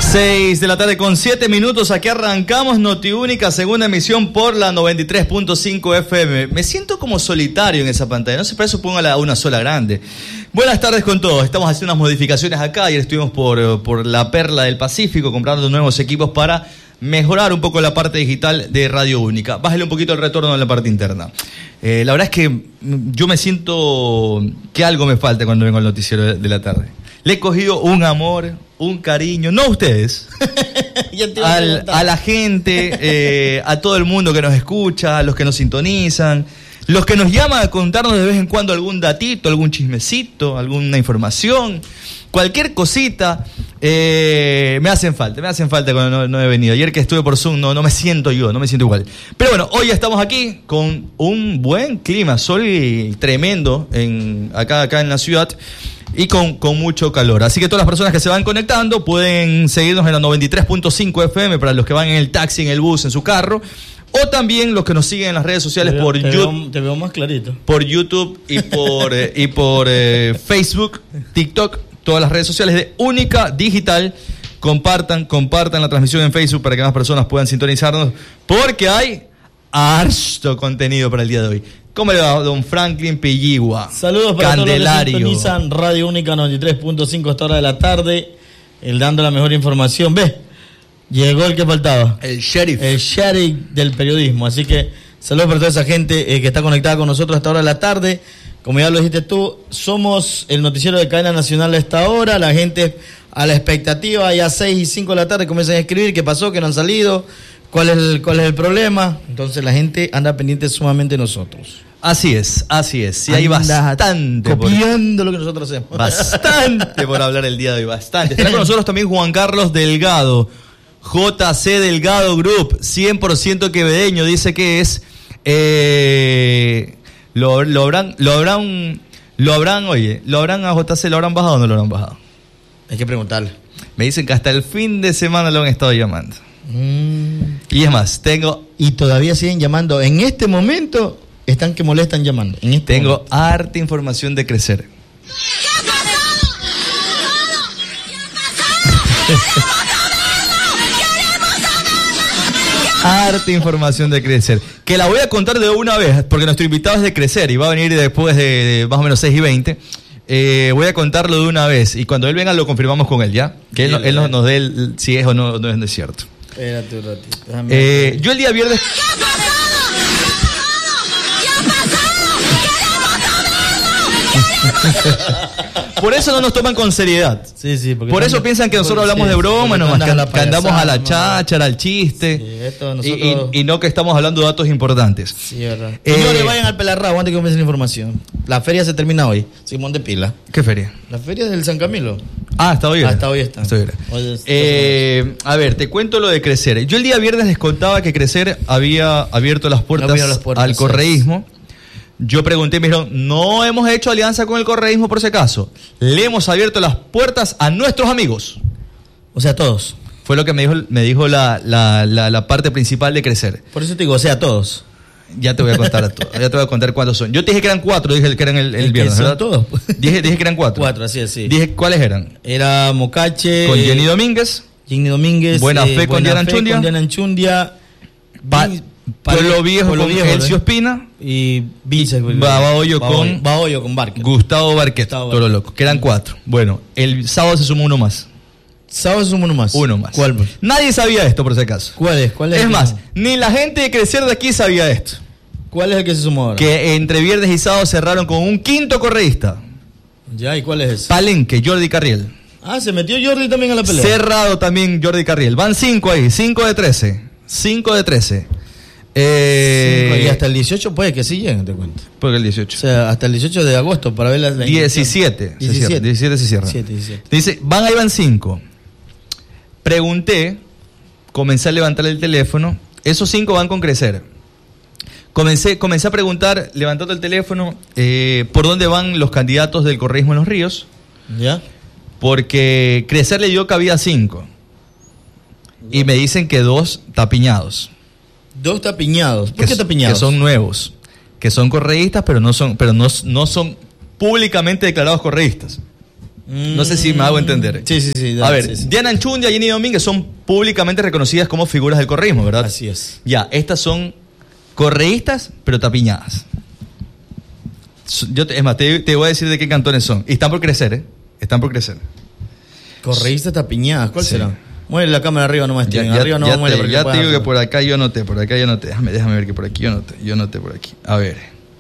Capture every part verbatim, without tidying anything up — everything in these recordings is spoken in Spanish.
seis de la tarde con siete minutos, aquí arrancamos Notiúnica, segunda emisión por la noventa y tres punto cinco F M. Me siento como solitario en esa pantalla, no sé, para eso póngala una sola grande. Buenas tardes con todos, estamos haciendo unas modificaciones acá, ayer estuvimos por, por la Perla del Pacífico comprando nuevos equipos para mejorar un poco la parte digital de Radio Única. Bájale un poquito el retorno en la parte interna. Eh, la verdad es que yo me siento que algo me falta cuando vengo al noticiero de, de la tarde. Le he cogido un amor, un cariño, no a ustedes, al, a la gente, eh, a todo el mundo que nos escucha, a los que nos sintonizan, los que nos llaman a contarnos de vez en cuando algún datito, algún chismecito, alguna información, cualquier cosita, eh, me hacen falta, me hacen falta cuando no, no he venido. Ayer que estuve por Zoom no, no me siento yo, no me siento igual. Pero bueno, hoy ya estamos aquí con un buen clima, sol tremendo en, acá, acá en la ciudad. Y con, con mucho calor. Así que todas las personas que se van conectando pueden seguirnos en la noventa y tres punto cinco F M para los que van en el taxi, en el bus, en su carro. O también los que nos siguen en las redes sociales te veo, por te YouTube. Veo, te veo más clarito. Por YouTube y por, eh, y por eh, Facebook, TikTok, todas las redes sociales de Única Digital. Compartan, compartan la transmisión en Facebook para que más personas puedan sintonizarnos. Porque hay harto contenido para el día de hoy. ¿Cómo le va, don Franklin Pilligua? Saludos para Candelario. Todos los que sintonizan Radio Única noventa y tres punto cinco a esta hora de la tarde, el dando la mejor información. Ve, llegó el que faltaba. El sheriff. El sheriff del periodismo. Así que saludos para toda esa gente eh, que está conectada con nosotros a esta hora de la tarde. Como ya lo dijiste tú, somos el noticiero de cadena nacional a esta hora. La gente a la expectativa, ya seis y cinco de la tarde comienzan a escribir qué pasó, que no han salido. ¿Cuál es, el, ¿Cuál es el problema? Entonces la gente anda pendiente sumamente de nosotros. Así es, así es. Sí, hay bastante. Copiando por, lo que nosotros hacemos. Bastante por hablar el día de hoy, bastante. Está con nosotros también Juan Carlos Delgado, J C Delgado Group, cien por ciento quevedeño, dice que es. Eh, lo, lo habrán, lo habrán, lo habrán, oye, ¿lo habrán a J C, lo habrán bajado o no lo habrán bajado? Hay que preguntarle. Me dicen que hasta el fin de semana lo han estado llamando. Mm. Y es más, tengo... Y todavía siguen llamando. En este momento están que molestan llamando. En este tengo momento. harta información de Crecer. Harta información de Crecer. Que la voy a contar de una vez, porque nuestro invitado es de Crecer y va a venir después de, de más o menos seis y veinte. Eh, voy a contarlo de una vez y cuando él venga lo confirmamos con él, ¿ya? Que él, él nos, nos dé el, si es o no, no es, no es cierto. Espérate un ratito. Eh, yo el día viernes... Por eso no nos toman con seriedad. Sí, sí, porque Por eso también, piensan que nosotros hablamos sí, de broma, nomás que, que, que andamos a la cháchara, al chiste. Sí, esto nosotros... y, y, y no que estamos hablando de datos importantes. Sí, verdad. Eh, y no le vayan al pelarrabo antes que comiencen la información. La feria se termina hoy. Simón de Pila. ¿Qué feria? La feria del San Camilo. Ah, hasta hoy. Hasta hoy está. Hasta hoy hoy es, eh, a ver, te cuento lo de Crecer. Yo el día viernes les contaba que Crecer había abierto las puertas, las puertas al correísmo. Yo pregunté, me dijeron, no hemos hecho alianza con el correísmo por si acaso. Le hemos abierto las puertas a nuestros amigos. O sea, todos. Fue lo que me dijo, me dijo la, la, la, la parte principal de Crecer. Por eso te digo, o sea, todos. Ya te voy a contar a todos. Ya te voy a contar cuántos son. Yo te dije que eran cuatro, dije que eran el, el viernes, son ¿verdad? Todos. Dije, dije que eran cuatro. Cuatro, así es, sí. Dije, ¿cuáles eran? Era Mocache. Con Jenny Domínguez. Jenny Domínguez. Buena Fe eh, con Diana Anchundia. Con Diana Anchundia. Pa Pueblo Viejo Pueblo con Viejo, Elcio Espina. Y Vince Babahoyo con Babahoyo con Barquet. Gustavo Barquet, todo loco. Que eran cuatro. Bueno, el sábado se sumó uno más. Sábado se sumó uno más. Uno más. ¿Cuál? Nadie sabía esto, por si acaso. ¿Cuál es? ¿Cuál es? Es más, ni la gente de Crecer de aquí sabía esto. ¿Cuál es el que se sumó ahora? Que entre viernes y sábado cerraron con un quinto correísta. Ya, ¿y cuál es ese? Palenque, Jordi Carriel. Ah, se metió Jordi también a la pelea. Cerrado también Jordi Carriel. Van cinco ahí, cinco de trece. Cinco de trece. Eh, cinco, y hasta el dieciocho puede que sí lleguen, te cuento. Porque el dieciocho. O sea, hasta el dieciocho de agosto para ver las... La diecisiete. diecisiete. diecisiete se cierra. diecisiete, diecisiete. Dice, van ahí van cinco. Pregunté, comencé a levantar el teléfono. Esos cinco van con Crecer. Comencé, comencé a preguntar, levantando el teléfono, eh, por dónde van los candidatos del correísmo en Los Ríos. ¿Ya? Porque Crecer le dio cabida a cinco. Y me dicen que dos tapiñados. Dos tapiñados. ¿Por que, qué tapiñados? Que son nuevos. Que son correístas, pero no son, pero no, no son públicamente declarados correístas. Mm. No sé si me hago entender. Sí, sí, sí. Dale, a ver, sí, sí. Diana Anchundia y Jenny Domínguez son públicamente reconocidas como figuras del correísmo, ¿verdad? Así es. Ya, estas son correístas, pero tapiñadas. Yo te, es más, te, te voy a decir de qué cantones son. Y están por crecer, ¿eh? Están por crecer. Correístas tapiñadas, ¿cuál sí. será? Mueve la cámara arriba nomás, ya, ya, ya, arriba no ya mueve. te, ya te digo que por acá yo anoté, por acá yo anoté. Déjame, déjame ver que por aquí yo anoté, yo anoté por aquí. A ver.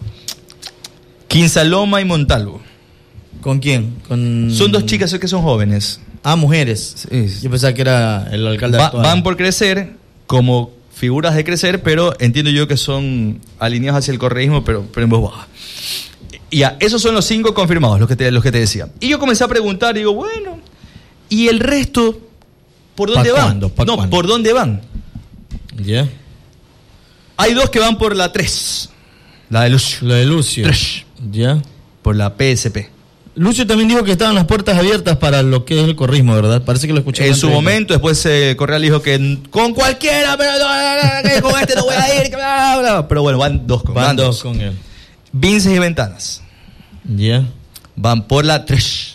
Quinsaloma y Montalvo. ¿Con quién? Con... Son dos chicas que son jóvenes. Ah, mujeres. Sí. Yo pensaba que era el alcalde Va, actual. Van por crecer como figuras de crecer, pero entiendo yo que son alineados hacia el correísmo, pero, pero en voz baja. Ya, esos son los cinco confirmados, los que te, los que te decía. Y yo comencé a preguntar, digo, bueno, ¿y el resto por dónde van? ¿Cuándo? ¿Pa no, cuándo? ¿por dónde van? Ya. Yeah. Hay dos que van por la tres, la de Lucio. Lo de Lucio. tres. Ya. Yeah. Por la P S P. Lucio también dijo que estaban las puertas abiertas para lo que es el corrismo, ¿verdad? Parece que lo escuché. En su momento, después eh, Correal dijo que con cualquiera, pero no, con este no voy a ir. Bla, bla. Pero bueno, van dos con, van van dos, dos con él. Vinces y Ventanas. Ya. Yeah. Van por la tres.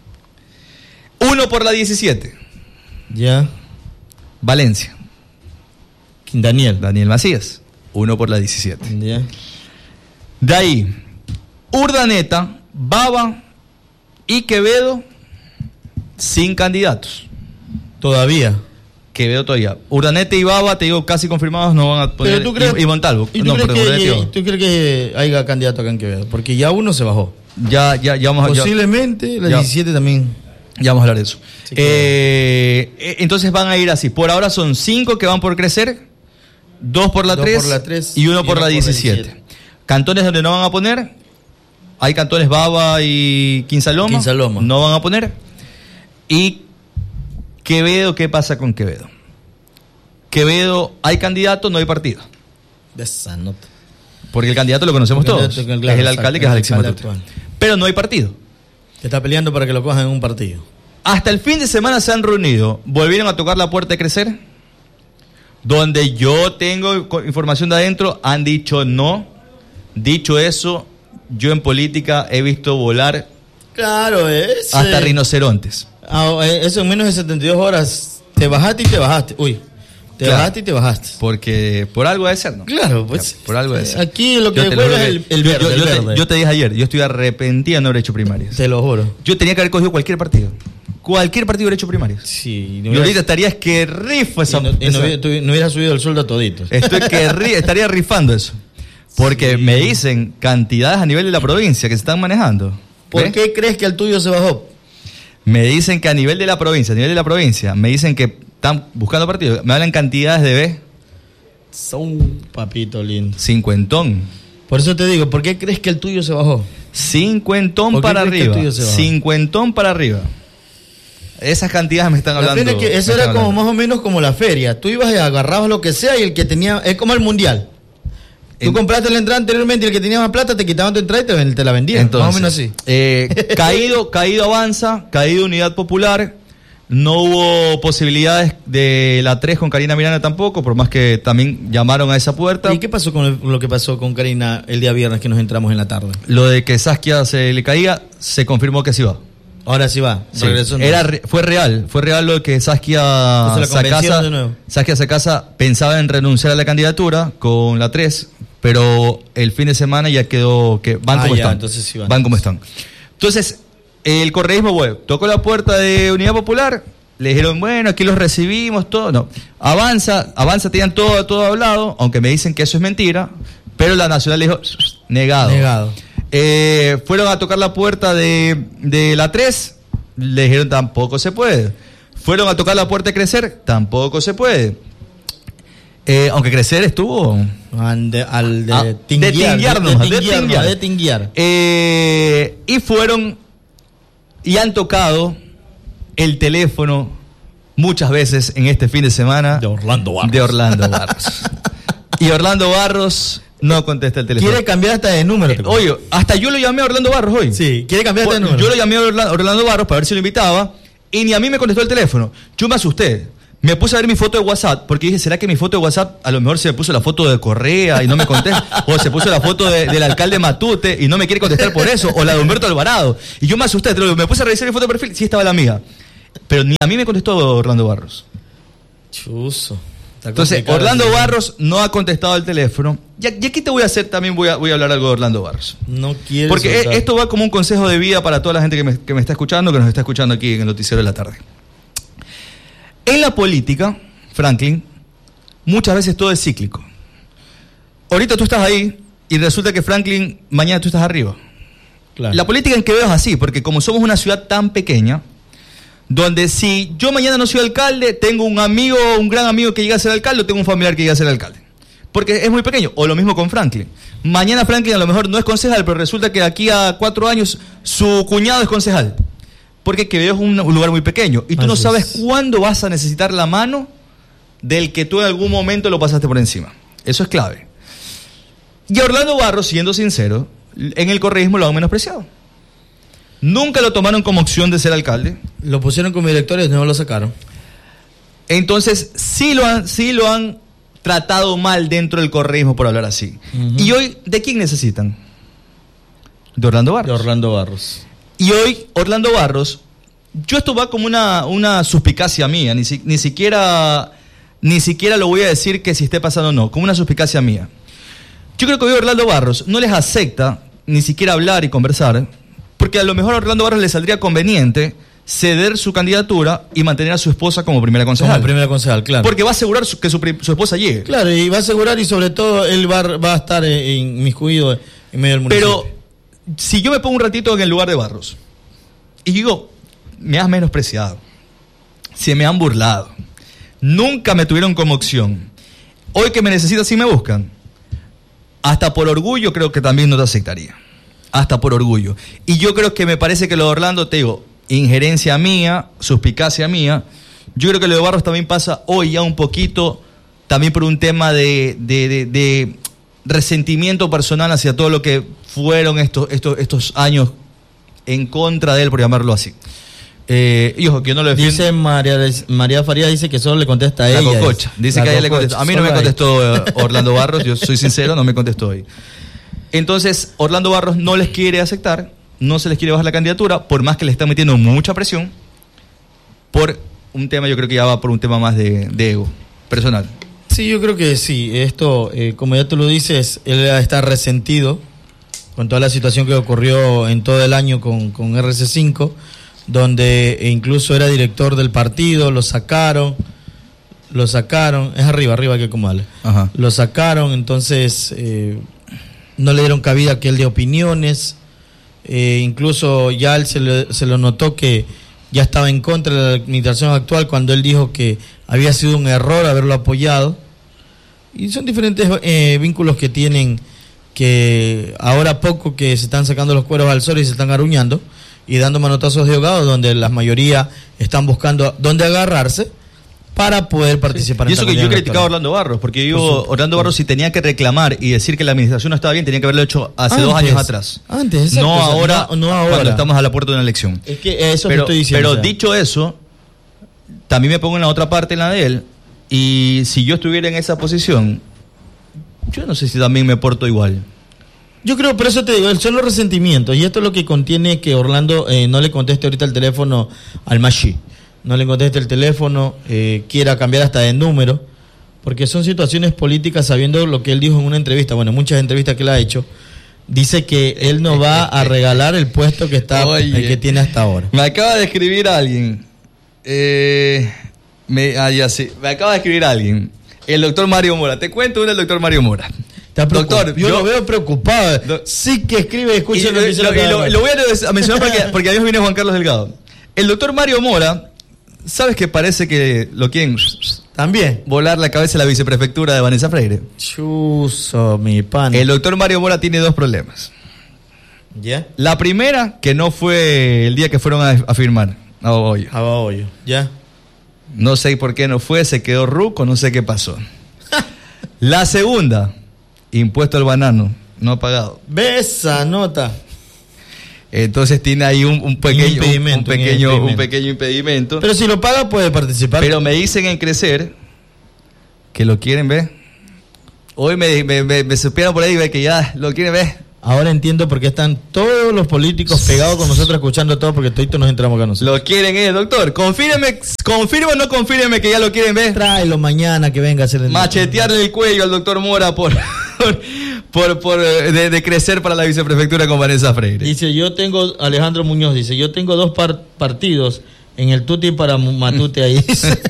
Uno por la diecisiete. Ya. Yeah. Valencia. Daniel. Daniel Macías. Uno por la diecisiete. Ya. Yeah. De ahí, Urdaneta, Baba y Quevedo sin candidatos. Todavía. Quevedo todavía. Urdaneta y Baba, te digo, casi confirmados, no van a poner. Pero tú crees, y, y Montalvo. ¿Y tú, no, crees perdón, que, ¿Tú crees que haya candidato acá en Quevedo? Porque ya uno se bajó. Ya, ya, ya vamos a Posiblemente ya, la diecisiete también. Ya vamos a hablar de eso. Sí, eh, eh, entonces van a ir así. Por ahora son cinco que van por crecer, dos por la tres y uno por la diecisiete. Cantones donde no van a poner, hay cantones Baba y Quinsaloma, Quinsaloma. No van a poner. Y Quevedo, ¿qué pasa con Quevedo? Quevedo, hay candidato, no hay partido. De esa nota. Porque el candidato lo conocemos todos. Claro, es el alcalde, que es Alexis Matute. Pero no hay partido. Está peleando para que lo cojan en un partido. Hasta el fin de semana se han reunido. Volvieron a tocar la puerta de crecer. Donde yo tengo información de adentro, han dicho no. Dicho eso, yo en política he visto volar claro, es, hasta eh, rinocerontes. Ah, eso en menos de setenta y dos horas te bajaste y te bajaste. Uy, te claro, bajaste y te bajaste. Porque por algo debe ser, ¿no? Claro, pues. Por algo debe ser. Aquí lo que juega es el, el verde. Yo, yo, el yo, verde. Te, yo te dije ayer, yo estoy arrepentido de no haber hecho primarias. Te lo juro. Yo tenía que haber cogido cualquier partido. Cualquier partido hubiera hecho primarias. Sí. No y ahorita estarías que rifo esa. Y no, y esa, no, hubiera, no hubiera subido el sueldo a toditos. Estoy que ri, estaría rifando eso. Porque sí. Me dicen cantidades a nivel de la provincia que se están manejando. ¿Por ¿Ves? qué crees que el tuyo se bajó? Me dicen que a nivel de la provincia, a nivel de la provincia, me dicen que están buscando partidos. Me hablan cantidades de B. Son papito lindo. Cincuentón. Por eso te digo, ¿por qué crees que el tuyo se bajó? Cincuentón para arriba. Cincuentón para arriba. Esas cantidades me están hablando. La pena es que eso era como hablando. Más o menos como la feria. Tú ibas y agarrabas lo que sea y el que tenía... Es como el mundial. Tú en, compraste la entrada anteriormente y el que tenía más plata te quitaban tu entrada y te, te la vendían. Entonces, más o menos así. Eh, caído, caído Avanza, caído Unidad Popular. No hubo posibilidades de la tres con Karina Miranda tampoco, por más que también llamaron a esa puerta. ¿Y qué pasó con el, lo que pasó con Karina el día viernes que nos entramos en la tarde? Lo de que Saskia se le caía, se confirmó que sí va. Ahora sí va. Sí. Regresó Era, fue real, fue real lo de que Saskia Sacasa, Saskia Sacasa pensaba en renunciar a la candidatura con la tres, pero el fin de semana ya quedó que van ah, como ya, están. Entonces sí van. Van como están. Entonces, el correísmo, bueno, tocó la puerta de Unidad Popular, le dijeron, bueno, aquí los recibimos, todo, no. Avanza, Avanza tenían todo, todo hablado, aunque me dicen que eso es mentira, pero la Nacional le dijo, negado. Negado. Eh, fueron a tocar la puerta de, de la tres, le dijeron tampoco se puede. Fueron a tocar la puerta de Crecer, tampoco se puede. Eh, aunque Crecer estuvo al de, al de, ah, tinguiar, de tinguiar, de, de, de tinguiar, de tinguiar. Eh, y fueron y han tocado el teléfono muchas veces en este fin de semana de Orlando Barros. De Orlando Barros. Y Orlando Barros no contesta el teléfono. Quiere cambiar hasta de número. Eh, oye, hasta yo lo llamé a Orlando Barros hoy. Sí, quiere cambiar hasta de número. Yo lo llamé a Orlando, Orlando Barros para ver si lo invitaba y ni a mí me contestó el teléfono. Yo me asusté. Me puse a ver mi foto de WhatsApp, porque dije, ¿será que mi foto de WhatsApp a lo mejor se puso la foto de Correa y no me contesta? O se puso la foto de, del alcalde Matute y no me quiere contestar por eso, o la de Humberto Alvarado. Y yo me asusté, te lo digo, me puse a revisar mi foto de perfil, sí estaba la mía. Pero ni a mí me contestó Orlando Barros. Chuzo. Entonces, Orlando Barros no ha contestado el teléfono. Y aquí te voy a hacer, también voy a, voy a hablar algo de Orlando Barros. No quiere Porque soltar. Esto va como un consejo de vida para toda la gente que me, que me está escuchando, que nos está escuchando aquí en el Noticiero de la Tarde. En la política, Franklin, muchas veces todo es cíclico. Ahorita tú estás ahí y resulta que, Franklin, mañana tú estás arriba. Claro. La política en Quevedo es así, porque como somos una ciudad tan pequeña, donde si yo mañana no soy alcalde, tengo un amigo, un gran amigo que llega a ser alcalde, o tengo un familiar que llega a ser alcalde. Porque es muy pequeño. O lo mismo con Franklin. Mañana Franklin a lo mejor no es concejal, pero resulta que de aquí a cuatro años su cuñado es concejal. Porque Quevedo es un, un lugar muy pequeño. Y tú Así no sabes es. cuándo vas a necesitar la mano del que tú en algún momento lo pasaste por encima. Eso es clave. Y a Orlando Barros, siendo sincero, en el correísmo lo han menospreciado. Nunca lo tomaron como opción de ser alcalde. Lo pusieron como director y no lo sacaron. Entonces, sí lo han, sí lo han tratado mal dentro del correísmo, por hablar así. Uh-huh. Y hoy, ¿de quién necesitan? De Orlando Barros. De Orlando Barros. Y hoy, Orlando Barros, yo esto va como una, una suspicacia mía, ni, si, ni siquiera ni siquiera lo voy a decir que si esté pasando o no, como una suspicacia mía. Yo creo que hoy Orlando Barros no les acepta ni siquiera hablar y conversar, porque a lo mejor a Orlando Barros le saldría conveniente ceder su candidatura y mantener a su esposa como primera concejal. Como primera concejal, claro. Porque va a asegurar su, que su, su esposa llegue. Claro, y va a asegurar, y sobre todo él va, va a estar inmiscuido en medio del municipio. Pero si yo me pongo un ratito en el lugar de Barros y digo, me has menospreciado, se me han burlado, nunca me tuvieron como opción, hoy que me necesitan sí me buscan, hasta por orgullo creo que también no te aceptaría. Hasta por orgullo. Y yo creo que me parece que lo de Orlando, te digo, injerencia mía, suspicacia mía. Yo creo que lo de Barros también pasa hoy ya un poquito, también por un tema de, de, de, de resentimiento personal hacia todo lo que fueron estos, estos, estos años en contra de él, por llamarlo así. Eh, hijo, que yo no lo defiendo. Dice María, María Faría, dice que solo le contesta a la ella. Cococha. Dice la que a ella cococha. le contestó. A mí no me contestó eh, Orlando Barros, yo soy sincero, no me contestó hoy. Entonces, Orlando Barros no les quiere aceptar, no se les quiere bajar la candidatura, por más que le están metiendo mucha presión, por un tema, yo creo que ya va por un tema más de, de ego personal. Sí, yo creo que sí. Esto, eh, como ya tú lo dices, él está resentido con toda la situación que ocurrió en todo el año con, con R C cinco, donde incluso era director del partido, lo sacaron, lo sacaron, es arriba, arriba que como vale. Ajá. Lo sacaron, entonces eh, no le dieron cabida a que él dé opiniones, eh, incluso ya él se, le, se lo notó que ya estaba en contra de la administración actual cuando él dijo que había sido un error haberlo apoyado, y son diferentes eh, vínculos que tienen, que ahora poco que se están sacando los cueros al sol y se están aruñando y dando manotazos de ahogado, donde la mayoría están buscando dónde agarrarse para poder participar. Sí. En Y eso que yo criticaba a Orlando Barros, porque yo digo, Orlando Barros, si tenía que reclamar y decir que la administración no estaba bien, tenía que haberlo hecho hace antes, dos años atrás. Antes, exacto, no, o sea, ahora, no, no ahora, cuando estamos a la puerta de una elección. Es que eso pero, te estoy diciendo. Pero o sea. dicho eso, también me pongo en la otra parte, en la de él, y si yo estuviera en esa posición, yo no sé si también me porto igual. Yo creo, por eso te digo, son los resentimientos, y esto es lo que contiene que Orlando eh, no le conteste ahorita el teléfono al Machi, no le conteste el teléfono, eh, quiera cambiar hasta de número, porque son situaciones políticas, sabiendo lo que él dijo en una entrevista, bueno, muchas entrevistas que él ha hecho, dice que él no va a regalar el puesto que está, Oye, el que tiene hasta ahora. Me acaba de escribir alguien, eh, me, ah, ya sí, me acaba de escribir alguien, el doctor Mario Mora, te cuento uno del doctor Mario Mora. Doctor, yo, yo lo veo preocupado. Do, sí que escribe, escucha y, lo, lo, y lo, lo voy a mencionar porque, porque a Dios viene Juan Carlos Delgado. El doctor Mario Mora, ¿sabes que parece que lo quieren también volar la cabeza de la viceprefectura de Vanessa Freire? Chuzo, mi pan. El doctor Mario Mora tiene dos problemas. ¿Ya? Yeah. La primera, que no fue el día que fueron a, a firmar a Babahoyo. A Babahoyo, ya. No sé por qué no fue, se quedó ruco, no sé qué pasó. La segunda, impuesto al banano, no pagado. Ve esa nota. Entonces tiene ahí un, un pequeño un, impedimento, un pequeño, un impedimento. un pequeño impedimento. Pero si lo paga puede participar. Pero me dicen en Crecer que lo quieren ver. Hoy me, me, me, me supieron por ahí que ya lo quieren ver. Ahora entiendo por qué están todos los políticos pegados con nosotros escuchando todo, porque toditos nos entramos acá nosotros. Lo quieren, eh, doctor. Confírmeme, confirme o no confírmeme que ya lo quieren ver. Tráelo mañana que venga a hacer el... Machetearle el cuello al doctor Mora por, por, por de, de Crecer para la viceprefectura con Vanessa Freire. Dice, yo tengo, Alejandro Muñoz dice, yo tengo dos par- partidos en el Tuti para Matute ahí.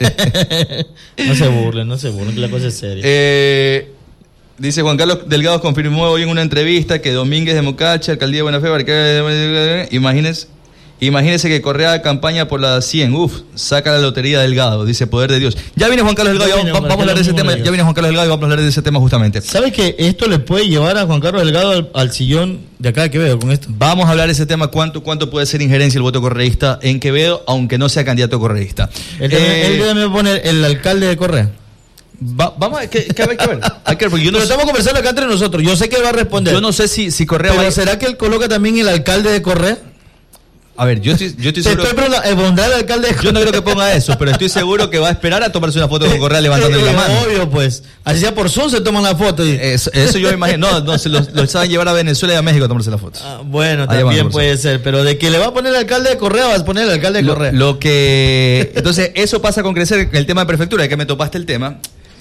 No se burlen, no se burlen, que la cosa es seria. Eh... Dice Juan Carlos Delgado, confirmó hoy en una entrevista que Domínguez de Mocacha, Alcaldía de Buena Fe, imagínense, imagínense que Correa campaña por la cien, uf, saca la lotería Delgado, dice poder de Dios. Ya viene Juan Carlos Delgado, ya, vamos, vamos a hablar de ese tema, ya viene Juan Carlos Delgado y vamos a hablar de ese tema justamente. ¿Sabes que esto le puede llevar a Juan Carlos Delgado al, al sillón de acá de Quevedo con esto? Vamos a hablar de ese tema, cuánto, cuánto puede ser injerencia el voto correísta en Quevedo, aunque no sea candidato correísta. Él, Eh, él debe poner el alcalde de Correa. Va, vamos a que, que hay que ver. Hay que ver porque yo no Pero sé, estamos conversando acá entre nosotros. Yo sé que él va a responder. yo no sé si, si Correa Pero va a... ¿será que él coloca también el alcalde de Correa? A ver, yo estoy, yo estoy Te seguro... estoy preguntando, ¿eh, pondrá el alcalde de Correa? Yo no creo que ponga eso, pero estoy seguro que va a esperar a tomarse una foto con Correa levantándole la mano. Obvio, pues. Así sea por Zoom se toman la foto. Y... Eso, eso yo me imagino. No, no, se los, los saben llevar a Venezuela y a México a tomarse la foto. Ah, bueno, Allá también van, puede ser. Pero de que le va a poner el alcalde de Correa, vas a poner el alcalde de Lo, Correa. lo que... Entonces, eso pasa con Crecer, el tema de prefectura, que me topaste el tema.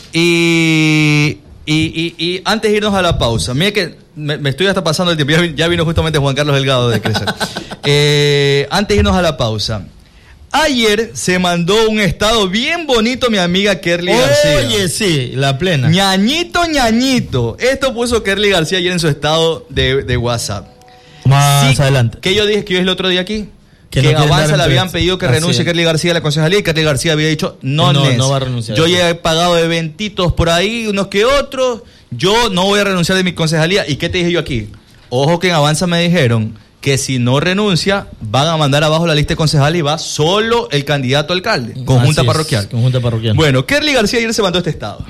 Y... Y, y, y antes de irnos a la pausa, mira que me, me estoy hasta pasando el tiempo, ya, ya vino justamente Juan Carlos Delgado de Crecer. eh, antes de irnos a la pausa, ayer se mandó un estado bien bonito mi amiga Kerly García. Oye, sí, la plena. Ñañito, ñañito. Esto puso Kerly García ayer en su estado de, de WhatsApp. Más Sí, adelante. que yo dije que yo el otro día aquí. Que Que, no en quieren Avanza dar le habían entrevista. pedido que Así renuncie es. Kerly García a la concejalía y Kerly García había dicho no, No, Nes. no va a renunciar. Yo ya he pagado eventitos por ahí, unos que otros. Yo no voy a renunciar de mi concejalía. ¿Y qué te dije yo aquí? Ojo que en Avanza me dijeron que si no renuncia, van a mandar abajo la lista de concejales y va solo el candidato a alcalde. Conjunta Así es, parroquial. Conjunta parroquial. Bueno, Kerly García ayer se mandó este estado.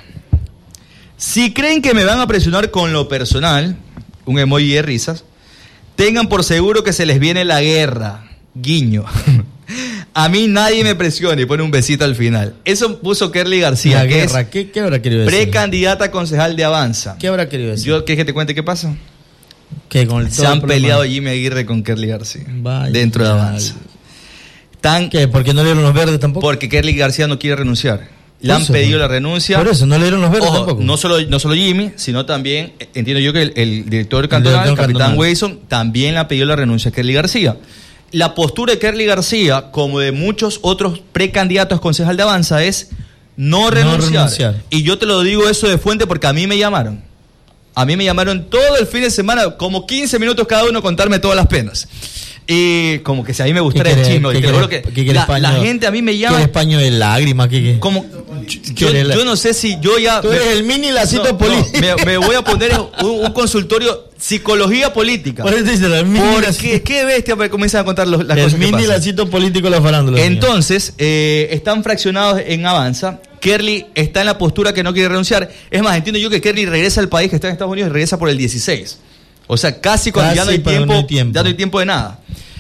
Si creen que me van a presionar con lo personal, un emoji de risas, tengan por seguro que se les viene la guerra. Guiño. A mí nadie me presiona y pone un besito al final. Eso puso Kerly García, la que guerra, es ¿qué, ¿qué habrá querido decir? precandidata a concejal de Avanza. ¿Qué habrá querido decir? Yo, ¿quieres que te cuente qué pasa? Que con el Se todo han el problema- peleado Jimmy Aguirre con Kerly García. Vaya, dentro de ya. Avanza. Tan, ¿Qué? ¿Por qué no le dieron los verdes tampoco? porque Kerly García no quiere renunciar. Le Por han eso, pedido por- la renuncia. Por eso, no le dieron los verdes Ojo, tampoco. no solo, no solo Jimmy, sino también, eh, entiendo yo que el, el director cantonal, director el capitán cantonal. Wilson, también le ha pedido la renuncia a Kerly García. La postura de Kerly García, como de muchos otros precandidatos a concejal de Avanza, es no renunciar. renunciar. Y yo te lo digo eso de fuente porque a mí me llamaron. A mí me llamaron todo el fin de semana, como quince minutos cada uno, a contarme todas las penas. Y como que si a mí me gustara el chisme, y te juro que la, la gente a mí me llama... ¿Qué paño de lágrimas? ¿Qué, qué? Como, yo, ¿Qué? yo no sé si yo ya... Tú eres el mini lacito no, político. no, me, me voy a poner un, un consultorio psicología política. Por eso dice el mini Porque lacito- qué bestia me comienzan a contar los, las el cosas que mini pasan. lacito político de la farándula. Entonces, eh, están fraccionados en Avanza. Kerly está en la postura que no quiere renunciar. Es más, entiendo yo que Kerly regresa al país, que está en Estados Unidos, y regresa por el dieciséis. O sea, casi cuando Casi, ya no hay pero tiempo, no hay tiempo. ya no hay tiempo de nada.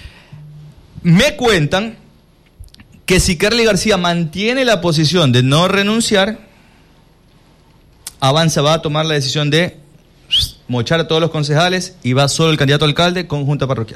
Me cuentan que si Kerly García mantiene la posición de no renunciar, Avanza va a tomar la decisión de mochar a todos los concejales y va solo el candidato a alcalde con junta parroquial.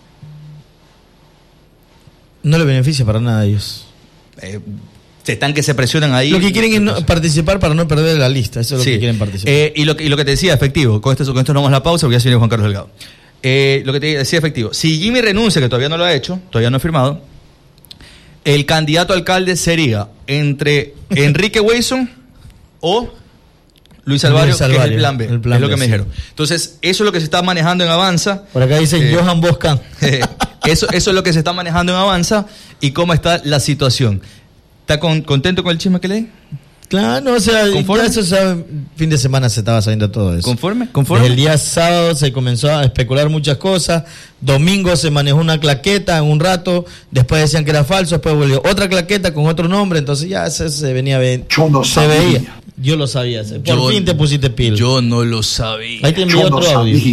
No le beneficia para nada a ellos. Eh, se están que se presionan ahí. Lo que quieren es no- participar para no perder la lista. Eso es lo Sí. que quieren participar. Eh, y, lo que, y lo que te decía, efectivo, con esto, con esto nos vamos a la pausa porque ya se viene Juan Carlos Delgado. Eh, lo que te decía, efectivo, si Jimmy renuncia, que todavía no lo ha hecho, todavía no ha firmado, el candidato a alcalde sería entre Enrique Wilson o Luis Alvario, Luis que es Alvario, el plan B, el plan es lo B, que me sí. dijeron. Entonces, eso es lo que se está manejando en Avanza. Por acá dicen Eh, Johan Boscan. eso, eso es lo que se está manejando en Avanza y cómo está la situación. ¿Está con- contento con el chisme que leí? Claro, o sea, ¿Conforme? ya eso sabe, fin de semana se estaba sabiendo todo eso. ¿Conforme? ¿Conforme? Desde el día sábado se comenzó a especular muchas cosas. Domingo se manejó una claqueta en un rato. Después decían que era falso. Después volvió otra claqueta con otro nombre. Entonces ya se, se venía ve- Yo no se sabía. veía. Yo lo sabía. Por Yo- fin te pusiste pila. Yo no lo sabía. Ahí te envié Yo no otro audio. sabía.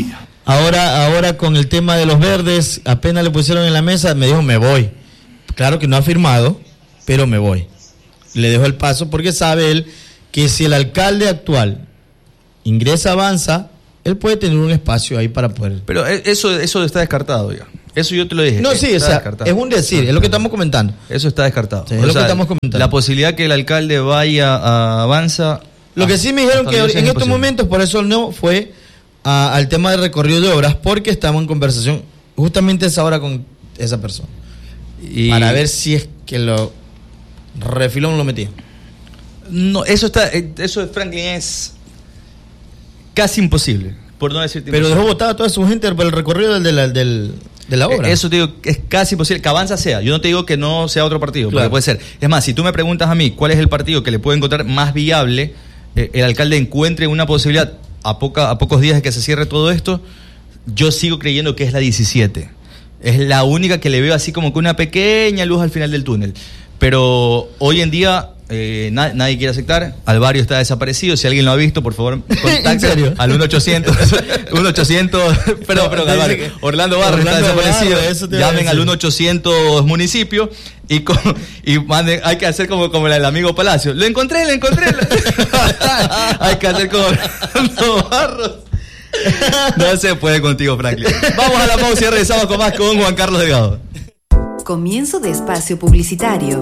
Ahora, ahora con el tema de los verdes, apenas le pusieron en la mesa, me dijo, me voy. Claro que no ha firmado, pero me voy. Le dejo el paso porque sabe él que si el alcalde actual ingresa, avanza, él puede tener un espacio ahí para poder... Pero eso, eso está descartado ya. Eso yo te lo dije. No, sí, o sea, descartado. Es un decir, es lo que estamos comentando. Eso está descartado. Sí, es o lo sea, que estamos comentando. La posibilidad que el alcalde vaya a Avanza... Lo que sí me dijeron que en estos imposible. momentos, por eso no, fue a, al tema del recorrido de obras, porque estamos en conversación justamente esa hora con esa persona. Y... para ver si es que lo refilón lo metía. No, eso está, eso de Franklin es casi imposible, por no decirte Pero imposible. Dejó votada a toda su gente por el recorrido del, del, del, de la obra. Eso te digo, es casi imposible. Que Avanza sea. Yo no te digo que no sea otro partido, claro. Porque puede ser. Es más, si tú me preguntas a mí cuál es el partido que le puede encontrar más viable, eh, el alcalde encuentre una posibilidad a, poca, a pocos días de que se cierre todo esto, yo sigo creyendo que es la diecisiete. Es la única que le veo así como con una pequeña luz al final del túnel. Pero hoy en día... Eh, na- nadie quiere aceptar. Alvario está desaparecido. Si alguien lo ha visto, por favor, contacte al uno ochocientos uno ochocientos Perdón, perdón, Alvario. Orlando Barros está desaparecido. Barro, llamen al uno ochocientos municipio y, con, y manden. Hay que hacer como, como el amigo Palacio. Lo encontré, lo encontré. Hay que hacer como Orlando Barros. No se puede contigo, Franklin. Vamos a la pausa y regresamos con más con Juan Carlos Delgado. Comienzo de espacio publicitario.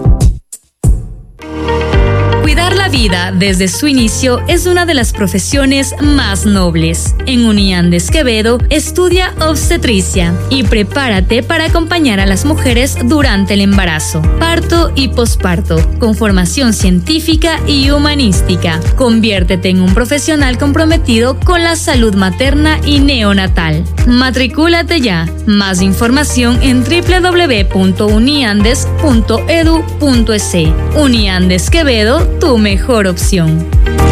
Cuidar la vida desde su inicio es una de las profesiones más nobles. En Uniandes Quevedo, estudia obstetricia y prepárate para acompañar a las mujeres durante el embarazo, parto y posparto, con formación científica y humanística. Conviértete en un profesional comprometido con la salud materna y neonatal. Matricúlate ya. Más información en doble u doble u doble u punto uniandes punto e d u punto e s. Uniandes Quevedo, tu mejor opción.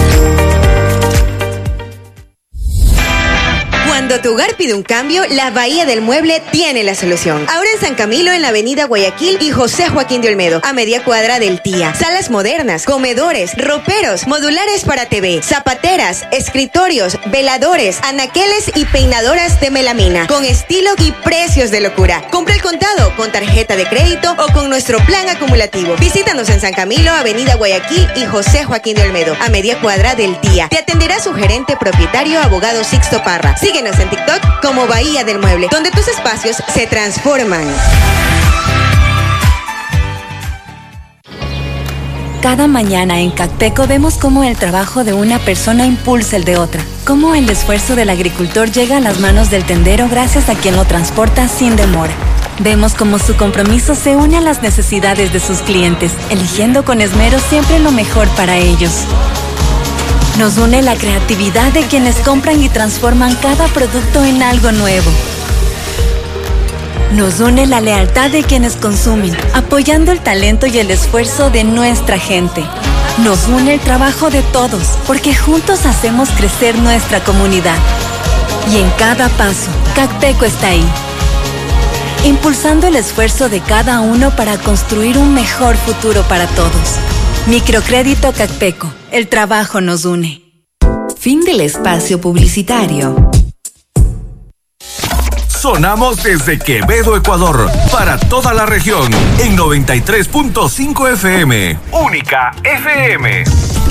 Cuando tu hogar pide un cambio, la Bahía del Mueble tiene la solución. Ahora en San Camilo, en la avenida Guayaquil y José Joaquín de Olmedo, a media cuadra del Tía. Salas modernas, comedores, roperos, modulares para T V, zapateras, escritorios, veladores, anaqueles y peinadoras de melamina, con estilo y precios de locura. Compra el contado con tarjeta de crédito o con nuestro plan acumulativo. Visítanos en San Camilo, avenida Guayaquil y José Joaquín de Olmedo, a media cuadra del Tía. Te atenderá su gerente propietario, abogado Sixto Parra. Síguenos en TikTok como Bahía del Mueble, donde tus espacios se transforman. Cada mañana en Cacteco vemos cómo el trabajo de una persona impulsa el de otra, cómo el esfuerzo del agricultor llega a las manos del tendero gracias a quien lo transporta sin demora. Vemos cómo su compromiso se une a las necesidades de sus clientes, eligiendo con esmero siempre lo mejor para ellos. Nos une la creatividad de quienes compran y transforman cada producto en algo nuevo. Nos une la lealtad de quienes consumen, apoyando el talento y el esfuerzo de nuestra gente. Nos une el trabajo de todos, porque juntos hacemos crecer nuestra comunidad. Y en cada paso, Cacteco está ahí, impulsando el esfuerzo de cada uno para construir un mejor futuro para todos. Microcrédito Cacteco, el trabajo nos une. Fin del espacio publicitario. Sonamos desde Quevedo, Ecuador, para toda la región, en noventa y tres punto cinco F M. Única F M.